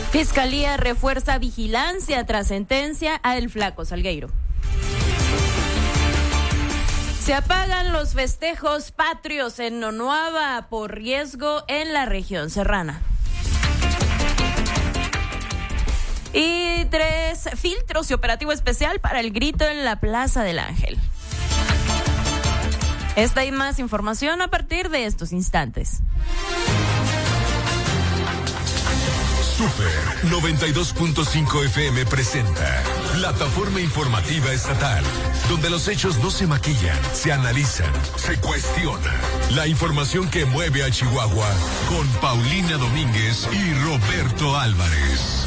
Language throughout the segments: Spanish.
Fiscalía refuerza vigilancia tras sentencia al Flaco Salgueiro. Se apagan los festejos patrios en Nonuava por riesgo en la región serrana. Y 3 filtros y operativo especial para el grito en la Plaza del Ángel. Esta y más información a partir de estos instantes. Super 92.5 FM presenta Plataforma Informativa Estatal, donde los hechos no se maquillan, se analizan, se cuestiona. La información que mueve a Chihuahua con Paulina Domínguez y Roberto Álvarez.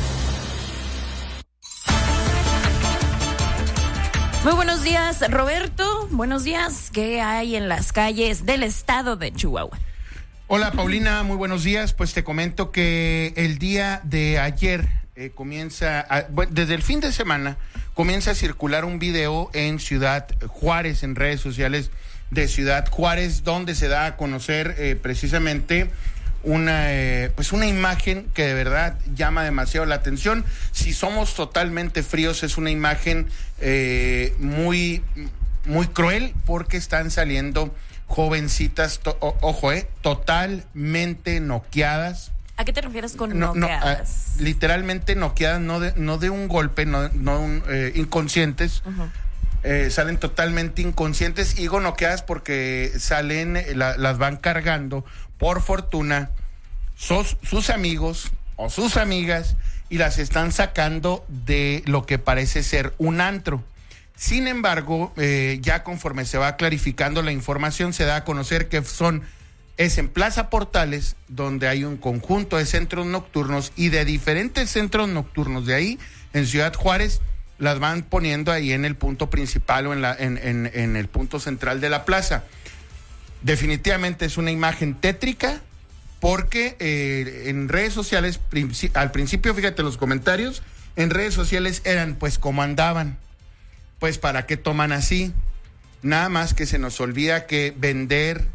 Muy buenos días, Roberto. Buenos días. ¿Qué hay en las calles del estado de Chihuahua? Hola, Paulina, muy buenos días. Pues te comento que el día de ayer desde el fin de semana comienza a circular un video en Ciudad Juárez, en redes sociales de Ciudad Juárez, donde se da a conocer precisamente una imagen que de verdad llama demasiado la atención. Si somos totalmente fríos, es una imagen muy, muy cruel, porque están saliendo jovencitas, totalmente noqueadas. ¿A qué te refieres con noqueadas? Literalmente noqueadas, no de un golpe, inconscientes. Uh-huh. Salen totalmente inconscientes. Digo noqueadas porque las van cargando, por fortuna, sus amigos o sus amigas, y las están sacando de lo que parece ser un antro. Sin embargo, ya conforme se va clarificando la información, se da a conocer que es en Plaza Portales, donde hay un conjunto de centros nocturnos, y de diferentes centros nocturnos de ahí, en Ciudad Juárez, las van poniendo ahí en el punto principal o en el punto central de la plaza. Definitivamente es una imagen tétrica, porque en redes sociales, al principio, fíjate los comentarios, en redes sociales eran, pues, ¿cómo andaban? Pues, ¿para qué toman así? Nada más que se nos olvida que vender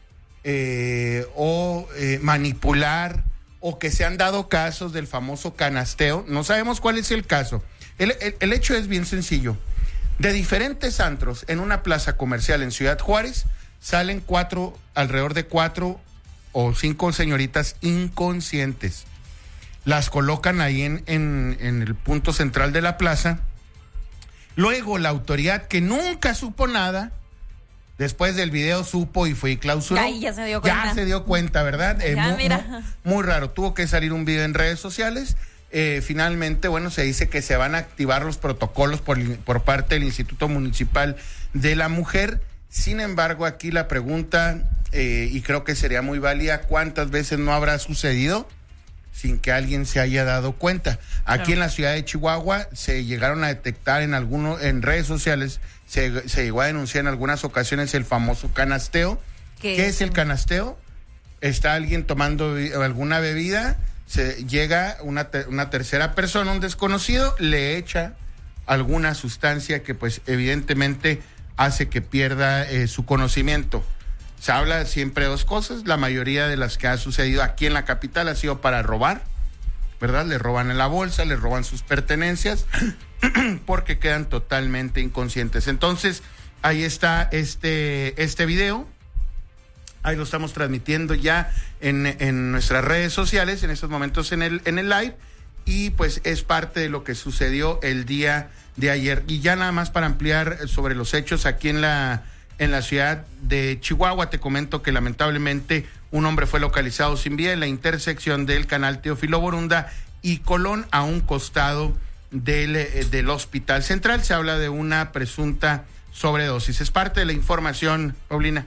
o manipular, o que se han dado casos del famoso canasteo. No sabemos cuál es el caso. El hecho es bien sencillo. De diferentes antros en una plaza comercial en Ciudad Juárez, salen alrededor de 4 o 5 señoritas inconscientes. Las colocan ahí en el punto central de la plaza. Luego la autoridad, que nunca supo nada, después del video supo y fue y clausuró. Ya se dio cuenta. Ya se dio cuenta, ¿verdad? Mira. Muy raro. Tuvo que salir un video en redes sociales. Finalmente, se dice que se van a activar los protocolos por parte del Instituto Municipal de la Mujer. Sin embargo, aquí la pregunta, y creo que sería muy válida, ¿cuántas veces no habrá sucedido sin que alguien se haya dado cuenta? Aquí claro. En la ciudad de Chihuahua se llegaron a detectar en redes sociales, se llegó a denunciar en algunas ocasiones el famoso canasteo. ¿Qué es el canasteo? Está alguien tomando alguna bebida, llega una tercera persona, un desconocido, le echa alguna sustancia que pues evidentemente hace que pierda su conocimiento. Se habla siempre de dos cosas. La mayoría de las que ha sucedido aquí en la capital ha sido para robar, ¿verdad? Le roban en la bolsa, le roban sus pertenencias, porque quedan totalmente inconscientes. Entonces, ahí está este video. Ahí lo estamos transmitiendo ya en nuestras redes sociales, en estos momentos en el live, y pues es parte de lo que sucedió el día de ayer. Y ya nada más para ampliar sobre los hechos aquí en la ciudad de Chihuahua, te comento que lamentablemente un hombre fue localizado sin vida en la intersección del canal Teófilo Borunda y Colón, a un costado del Hospital Central. Se habla de una presunta sobredosis. Es parte de la información, Paulina.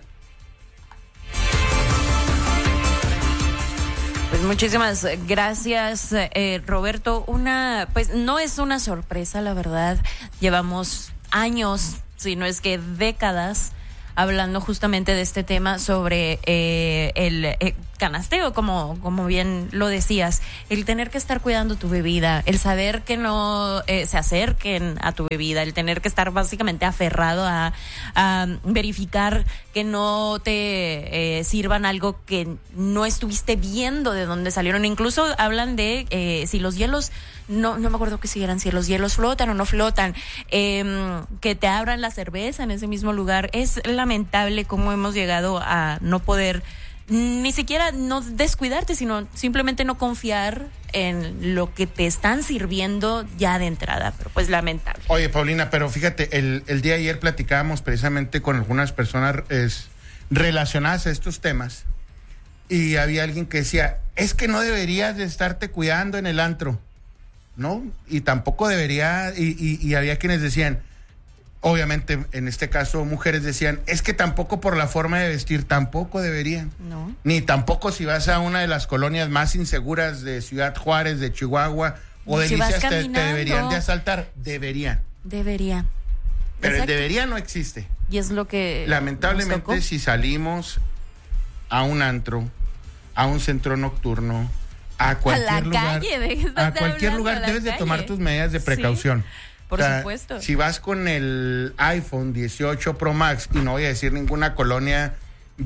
Pues muchísimas gracias, Roberto. Pues no es una sorpresa, la verdad. Llevamos años, si no es que décadas, hablando justamente de este tema sobre canasteo, como bien lo decías, el tener que estar cuidando tu bebida, el saber que no se acerquen a tu bebida, el tener que estar básicamente aferrado a verificar que no te sirvan algo que no estuviste viendo de dónde salieron. Incluso hablan de si los hielos, no me acuerdo que siguieran, si los hielos flotan o no flotan, que te abran la cerveza en ese mismo lugar. Es lamentable cómo hemos llegado a no poder ni siquiera no descuidarte, sino simplemente no confiar en lo que te están sirviendo ya de entrada, pero pues lamentable. Oye, Paulina, pero fíjate, el día de ayer platicábamos precisamente con algunas personas relacionadas a estos temas, y había alguien que decía, es que no deberías de estarte cuidando en el antro, ¿no? Y tampoco debería, y había quienes decían, obviamente, en este caso, mujeres decían, es que tampoco por la forma de vestir, tampoco deberían. No. Ni tampoco si vas a una de las colonias más inseguras de Ciudad Juárez, de Chihuahua o de Delicias, te deberían de asaltar. Debería. Pero exacto. El debería no existe. Y es lo que lamentablemente, si salimos a un antro, a un centro nocturno, a cualquier lugar, debes de tomar tus medidas de precaución. Sí. Por supuesto. Si vas con el iPhone 18 Pro Max, y no voy a decir ninguna colonia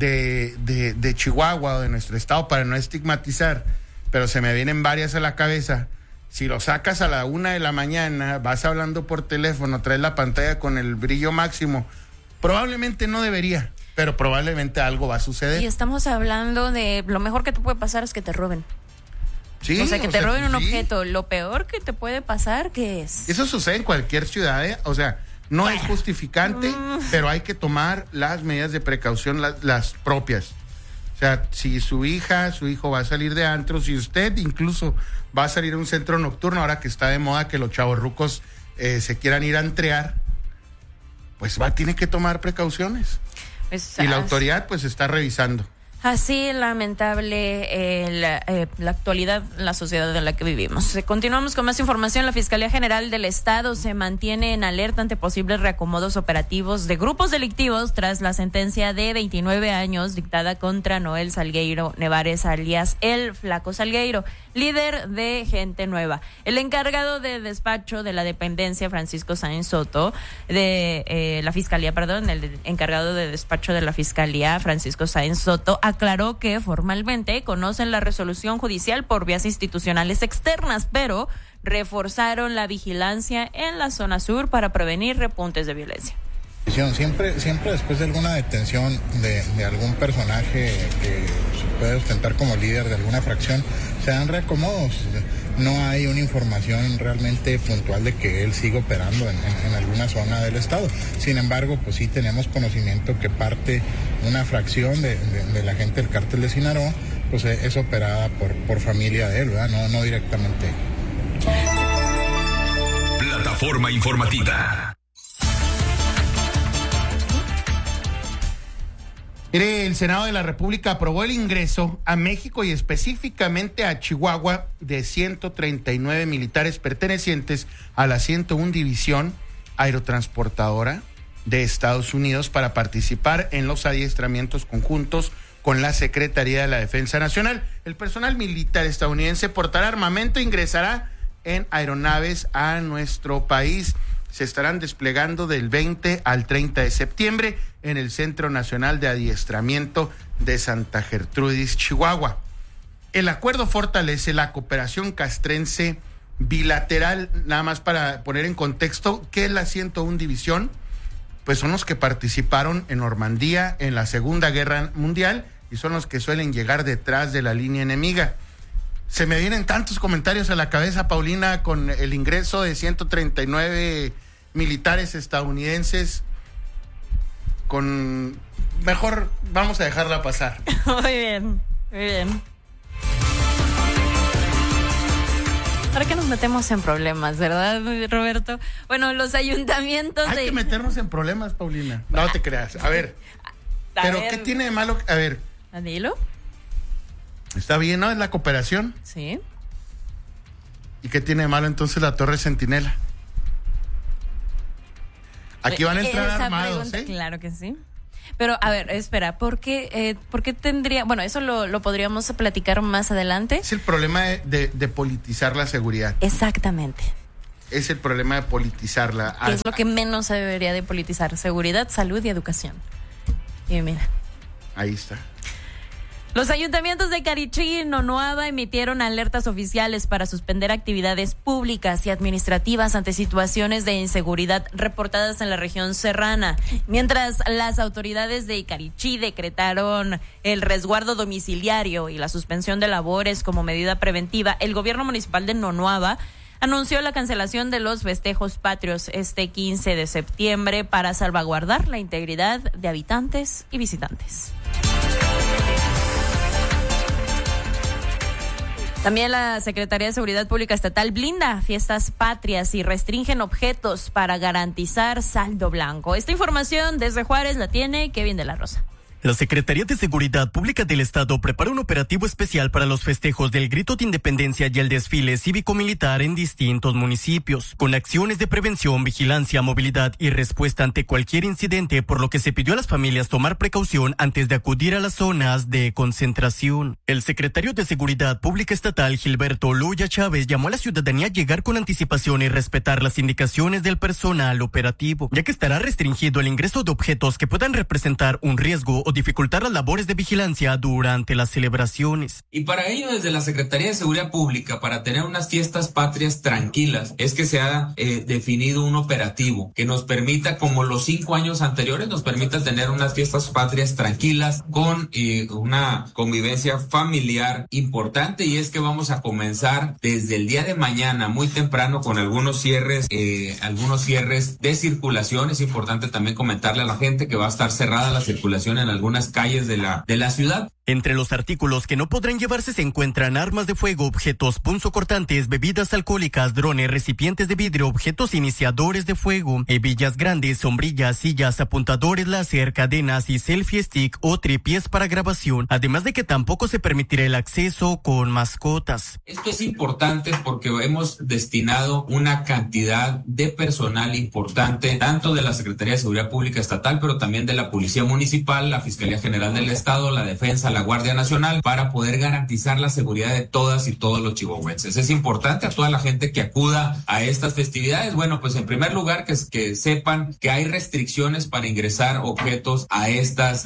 de Chihuahua o de nuestro estado para no estigmatizar, pero se me vienen varias a la cabeza. Si lo sacas a la 1 de la mañana, vas hablando por teléfono, traes la pantalla con el brillo máximo, probablemente no debería, pero probablemente algo va a suceder. Y estamos hablando de lo mejor que te puede pasar es que te roben. Sí, o sea, que te roben un objeto. Lo peor que te puede pasar, ¿qué es? Eso sucede en cualquier ciudad, ¿eh? O sea, no es justificante, pero hay que tomar las medidas de precaución, las propias. O sea, si su hijo va a salir de antro, si usted incluso va a salir a un centro nocturno, ahora que está de moda que los chavorrucos se quieran ir a antrear, pues tiene que tomar precauciones. Y la autoridad pues está revisando. Así lamentable la actualidad, la sociedad en la que vivimos. Continuamos con más información. La Fiscalía General del Estado se mantiene en alerta ante posibles reacomodos operativos de grupos delictivos tras la sentencia de 29 años dictada contra Noel Salgueiro Nevares, alias El Flaco Salgueiro, líder de Gente Nueva. El encargado de despacho de la dependencia, Francisco Sáenz Soto, el encargado de despacho de la Fiscalía, Francisco Sáenz Soto, aclaró que formalmente conocen la resolución judicial por vías institucionales externas, pero reforzaron la vigilancia en la zona sur para prevenir repuntes de violencia. Siempre después de alguna detención de algún personaje que se puede ostentar como líder de alguna fracción, se dan reacomodos. No hay una información realmente puntual de que él siga operando en alguna zona del estado. Sin embargo, pues sí tenemos conocimiento que una fracción de la gente del cártel de Sinaloa, pues es operada por familia de él, ¿verdad? No directamente. Plataforma informativa. Mire, el Senado de la República aprobó el ingreso a México y específicamente a Chihuahua de 139 militares pertenecientes a la 101 División Aerotransportadora de Estados Unidos para participar en los adiestramientos conjuntos con la Secretaría de la Defensa Nacional. El personal militar estadounidense portará armamento e ingresará en aeronaves a nuestro país. Se estarán desplegando del 20 al 30 de septiembre en el Centro Nacional de Adiestramiento de Santa Gertrudis, Chihuahua. El acuerdo fortalece la cooperación castrense bilateral. Nada más para poner en contexto, ¿qué es la 101 División? Pues son los que participaron en Normandía en la Segunda Guerra Mundial y son los que suelen llegar detrás de la línea enemiga. Se me vienen tantos comentarios a la cabeza, Paulina, con el ingreso de 139 militares estadounidenses. Mejor vamos a dejarla pasar. Muy bien. ¿Para qué nos metemos en problemas, verdad, Roberto? Bueno, los ayuntamientos... Hay que meternos en problemas, Paulina. No te creas. A ver. ¿Qué tiene de malo? A ver. Dilo. Está bien, ¿no? Es la cooperación. Sí. ¿Y qué tiene de malo entonces la Torre Centinela? Aquí van a entrar armados, Claro que sí. Pero, a ver, espera, ¿por qué tendría...? Bueno, eso lo podríamos platicar más adelante. Es el problema de politizar la seguridad. Exactamente. Es el problema de politizarla. ¿Qué es lo que menos se debería de politizar? Seguridad, salud y educación. Y mira. Ahí está. Los ayuntamientos de Carichí y Nonuava emitieron alertas oficiales para suspender actividades públicas y administrativas ante situaciones de inseguridad reportadas en la región serrana. Mientras las autoridades de Carichí decretaron el resguardo domiciliario y la suspensión de labores como medida preventiva, el gobierno municipal de Nonuava anunció la cancelación de los festejos patrios este 15 de septiembre para salvaguardar la integridad de habitantes y visitantes. También la Secretaría de Seguridad Pública Estatal blinda fiestas patrias y restringen objetos para garantizar saldo blanco. Esta información desde Juárez la tiene Kevin de la Rosa. La Secretaría de Seguridad Pública del Estado prepara un operativo especial para los festejos del Grito de Independencia y el desfile cívico-militar en distintos municipios, con acciones de prevención, vigilancia, movilidad y respuesta ante cualquier incidente, por lo que se pidió a las familias tomar precaución antes de acudir a las zonas de concentración. El secretario de Seguridad Pública Estatal, Gilberto Loya Chávez, llamó a la ciudadanía a llegar con anticipación y respetar las indicaciones del personal operativo, ya que estará restringido el ingreso de objetos que puedan representar un riesgo o dificultar las labores de vigilancia durante las celebraciones. Y para ello, desde la Secretaría de Seguridad Pública, para tener unas fiestas patrias tranquilas, es que se ha definido un operativo que nos permita, como los 5 años anteriores, nos permita tener unas fiestas patrias tranquilas con una convivencia familiar importante, y es que vamos a comenzar desde el día de mañana muy temprano con algunos cierres de circulación. Es importante también comentarle a la gente que va a estar cerrada la circulación en algunas calles de la ciudad. Entre los artículos que no podrán llevarse se encuentran armas de fuego, objetos punzocortantes, bebidas alcohólicas, drones, recipientes de vidrio, objetos iniciadores de fuego, hebillas grandes, sombrillas, sillas, apuntadores láser, cadenas y selfie stick o tripiés para grabación, además de que tampoco se permitirá el acceso con mascotas. Esto es importante porque hemos destinado una cantidad de personal importante, tanto de la Secretaría de Seguridad Pública Estatal, pero también de la Policía Municipal, la Fiscalía General del Estado, la Defensa, la Guardia Nacional, para poder garantizar la seguridad de todas y todos los chihuahuenses. Es importante a toda la gente que acuda a estas festividades. Bueno, pues en primer lugar que sepan que hay restricciones para ingresar objetos a estos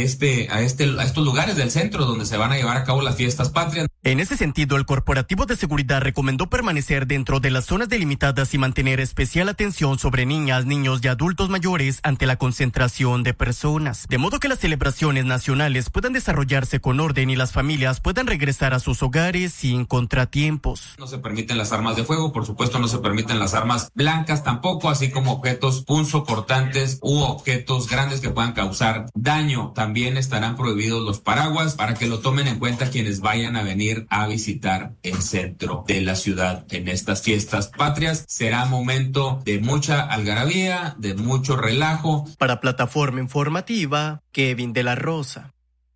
lugares del centro donde se van a llevar a cabo las fiestas patrias. En ese sentido, el Corporativo de Seguridad recomendó permanecer dentro de las zonas delimitadas y mantener especial atención sobre niñas, niños y adultos mayores ante la concentración de personas, de modo que las celebraciones nacionales puedan desarrollarse con orden y las familias puedan regresar a sus hogares sin contratiempos. No se permiten las armas de fuego, por supuesto no se permiten las armas blancas tampoco, así como objetos punzocortantes u objetos grandes que puedan causar daño. También estarán prohibidos los paraguas, para que lo tomen en cuenta quienes vayan a venir a visitar el centro de la ciudad en estas fiestas patrias. Será momento de mucha algarabía, de mucho relajo. Para Plataforma Informativa, Kevin de la Rosa.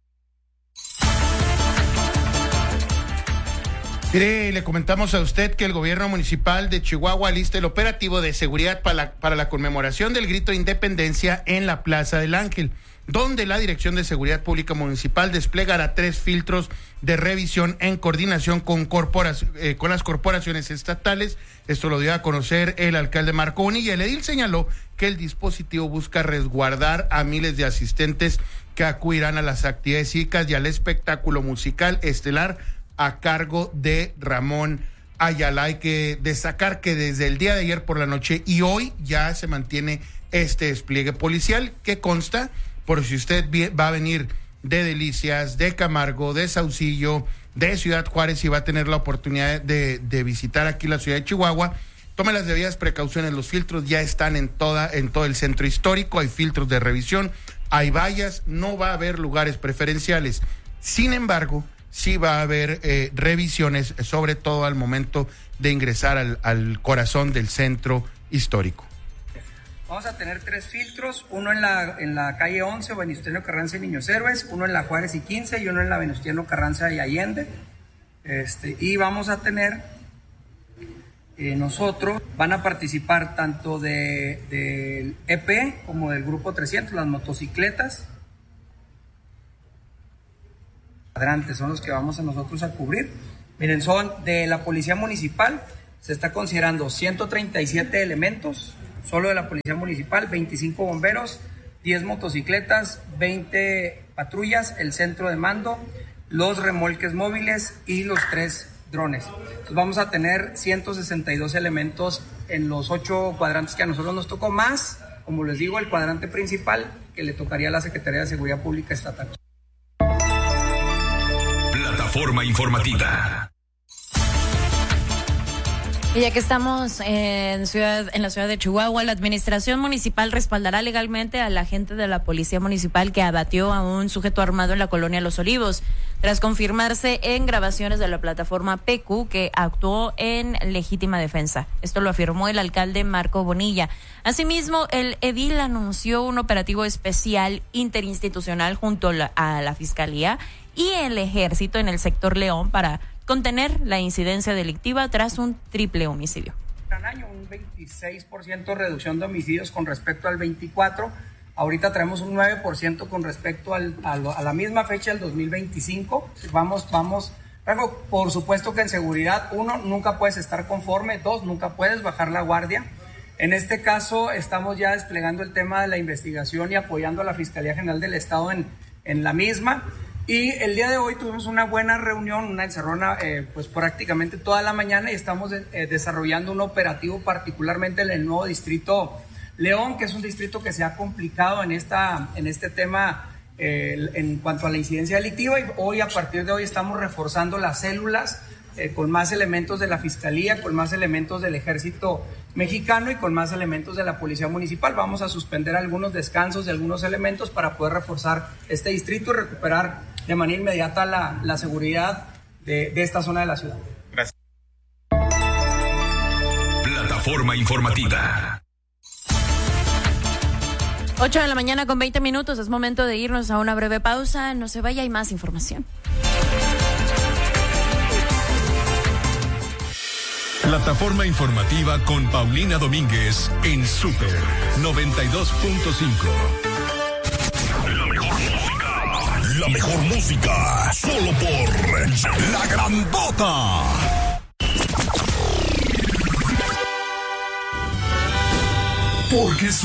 Mire, le comentamos a usted que el gobierno municipal de Chihuahua alista el operativo de seguridad para la conmemoración del Grito de Independencia en la Plaza del Ángel, donde la Dirección de Seguridad Pública Municipal desplegará 3 filtros de revisión en coordinación con las corporaciones estatales. Esto lo dio a conocer el alcalde Marco Bonilla. El edil señaló que el dispositivo busca resguardar a miles de asistentes que acudirán a las actividades cívicas y al espectáculo musical estelar a cargo de Ramón Ayala. Hay que destacar que desde el día de ayer por la noche y hoy ya se mantiene este despliegue policial, que consta, por si usted va a venir de Delicias, de Camargo, de Saucillo, de Ciudad Juárez, y va a tener la oportunidad de visitar aquí la ciudad de Chihuahua, tome las debidas precauciones. Los filtros ya están en todo el centro histórico, hay filtros de revisión, hay vallas, no va a haber lugares preferenciales. Sin embargo, sí va a haber revisiones, sobre todo al momento de ingresar al corazón del centro histórico. Vamos a tener 3 filtros, uno en la calle 11, Venustiano Carranza y Niños Héroes, uno en la Juárez y 15 y uno en la Venustiano Carranza y Allende. Y vamos a tener nosotros, van a participar tanto del EP como del Grupo 300, las motocicletas, cuadrantes son los que vamos a nosotros a cubrir. Miren, son de la Policía Municipal, se está considerando 137 elementos, solo de la Policía Municipal, 25 bomberos, 10 motocicletas, 20 patrullas, el centro de mando, los remolques móviles y los 3 drones. Entonces vamos a tener 162 elementos en los 8 cuadrantes que a nosotros nos tocó, más, como les digo, el cuadrante principal que le tocaría a la Secretaría de Seguridad Pública Estatal. Plataforma informativa. Y ya que estamos en la ciudad de Chihuahua, la administración municipal respaldará legalmente al agente de la policía municipal que abatió a un sujeto armado en la colonia Los Olivos, tras confirmarse en grabaciones de la plataforma PQ que actuó en legítima defensa. Esto lo afirmó el alcalde Marco Bonilla. Asimismo, el edil anunció un operativo especial interinstitucional junto a la Fiscalía y el Ejército en el sector León para contener la incidencia delictiva tras un triple homicidio. Año, un 26% reducción de homicidios con respecto al 24%. Ahorita traemos un 9% con respecto a la misma fecha del 2025. Vamos. Por supuesto que en seguridad, 1, nunca puedes estar conforme. 2, nunca puedes bajar la guardia. En este caso, estamos ya desplegando el tema de la investigación y apoyando a la Fiscalía General del Estado en la misma. Y el día de hoy tuvimos una buena reunión, una encerrona pues prácticamente toda la mañana, y estamos desarrollando un operativo particularmente en el nuevo distrito León, que es un distrito que se ha complicado en este tema en cuanto a la incidencia delictiva, y hoy, a partir de hoy, estamos reforzando las células con más elementos de la Fiscalía, con más elementos del Ejército Mexicano y con más elementos de la Policía Municipal. Vamos a suspender algunos descansos de algunos elementos para poder reforzar este distrito y recuperar de manera inmediata la seguridad de esta zona de la ciudad. Gracias. Plataforma informativa. 8 de la mañana con 20 minutos. Es momento de irnos a una breve pausa. No se vaya, hay más información. Plataforma informativa con Paulina Domínguez en Super 92.5. La mejor música, solo por La Grandota. Porque